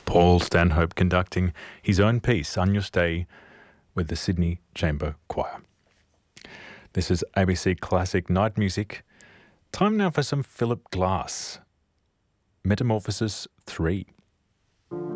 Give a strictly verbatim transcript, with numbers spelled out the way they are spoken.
Paul Stanhope conducting his own piece, Agnus Dei, with the Sydney Chamber Choir. This is A B C Classic Night Music. Time now for some Philip Glass. Metamorphosis three.